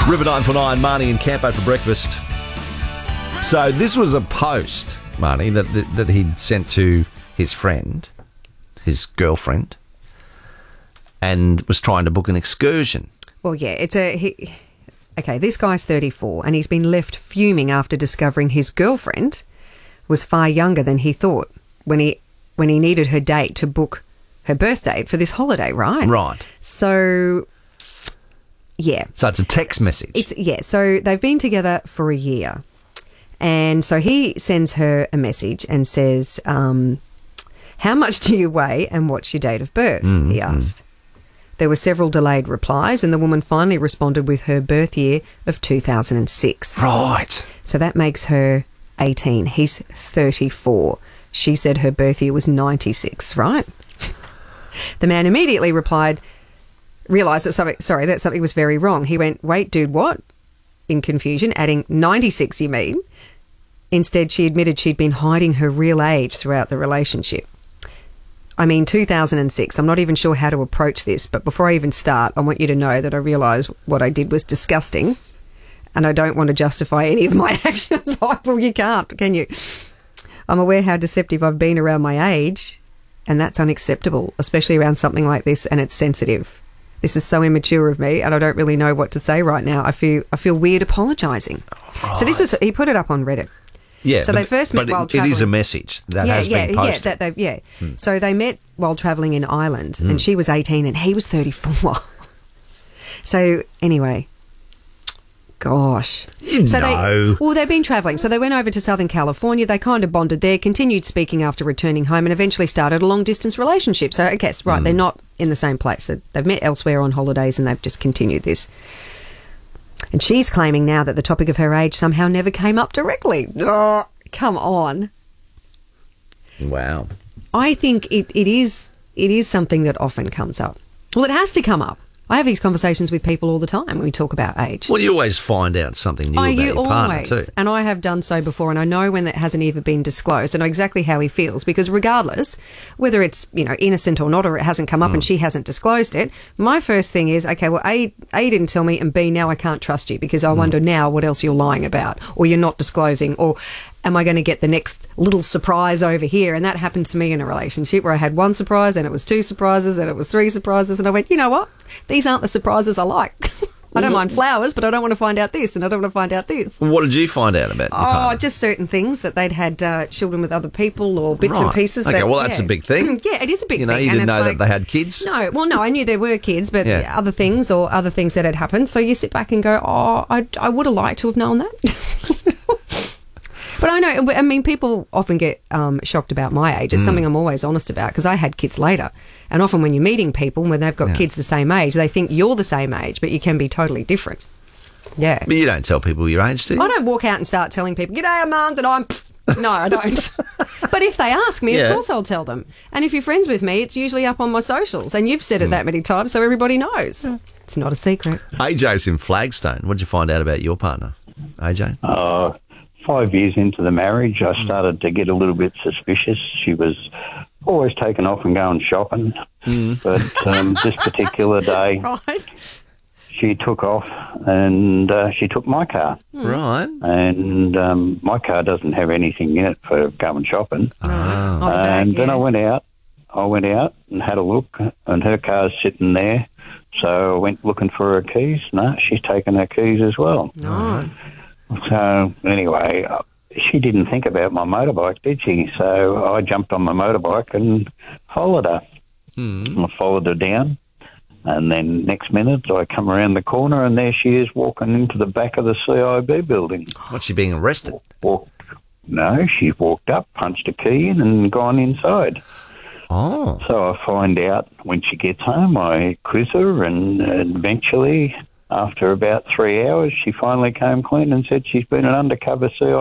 River 949, Marnie and Campo for breakfast. So this was a post, Marnie, that he'd sent to his friend, his girlfriend, and was trying to book an excursion. Well, yeah, okay, this guy's 34 and he's been left fuming after discovering his girlfriend was far younger than he thought when he needed her date to book her birth date for this holiday, right? Right. So, yeah. So it's a text message. So they've been together for a year. And so he sends her a message and says, how much do you weigh and what's your date of birth? He asked. There were several delayed replies and the woman finally responded with her birth year of 2006. Right. So that makes her 18. He's 34. She said her birth year was 96, right? The man immediately realised that something was very wrong. He went, wait, dude, what? In confusion, adding, 96 you mean? Instead, she admitted she'd been hiding her real age throughout the relationship. I mean, 2006, I'm not even sure how to approach this, but before I even start, I want you to know that I realise what I did was disgusting and I don't want to justify any of my actions. Well, you can't, can you? I'm aware how deceptive I've been around my age, and that's unacceptable, especially around something like this, and it's sensitive. This is so immature of me, and I don't really know what to say right now. I feel weird apologising. Right. So he put it up on Reddit. Yeah, so they first met while travelling. It is a message that has been posted. So they met while travelling in Ireland, and she was 18 and he was 34. So anyway, gosh. They've been travelling. So they went over to Southern California. They kind of bonded there, continued speaking after returning home, and eventually started a long-distance relationship. So I guess, right, they're not in the same place. They've met elsewhere on holidays and they've just continued this. And she's claiming now that the topic of her age somehow never came up directly. Oh, come on. Wow. I think it is something that often comes up. Well, it has to come up. I have these conversations with people all the time when we talk about age. Well, you always find out something new about your partner too. And I have done so before, and I know when that hasn't even been disclosed. I know exactly how he feels, because regardless, whether it's innocent or not, or it hasn't come up and she hasn't disclosed it, my first thing is, okay, well, A didn't tell me, and B, now I can't trust you, because I wonder now what else you're lying about, or you're not disclosing, or am I going to get the next little surprise over here? And that happened to me in a relationship where I had one surprise and it was two surprises and it was three surprises, and I went, you know what? These aren't the surprises I like. I don't mind flowers, but I don't want to find out this and I don't want to find out this. What did you find out about your partner? Just certain things, that they'd had children with other people or bits and pieces. Okay, well, that's a big thing. Yeah, it is a big thing. You didn't know that they had kids? No, I knew there were kids, but other things that had happened. So you sit back and go, I would have liked to have known that. But I mean, people often get shocked about my age. It's something I'm always honest about, because I had kids later. And often when you're meeting people, when they've got kids the same age, they think you're the same age, but you can be totally different. Yeah. But you don't tell people your age, do you? I don't walk out and start telling people, g'day, I'm Mans, and I'm... No, I don't. But if they ask me, of course I'll tell them. And if you're friends with me, it's usually up on my socials. And you've said it that many times, so everybody knows. It's not a secret. AJ's in Flagstone. What did you find out about your partner, AJ? 5 years into the marriage, I started to get a little bit suspicious. She was always taking off and going shopping. But this particular day, she took off and she took my car. Right. And my car doesn't have anything in it for going shopping. And then I went out and had a look, and her car's sitting there. So I went looking for her keys. No, she's taken her keys as well. No. So anyway, she didn't think about my motorbike, did she? So I jumped on my motorbike and followed her. I followed her down, and then next minute I come around the corner and there she is walking into the back of the CIB building. What's she being arrested? No, she walked up, punched a key in and gone inside. Oh. So I find out when she gets home, I quiz her, and eventually, after about 3 hours, she finally came clean and said she's been an undercover CIB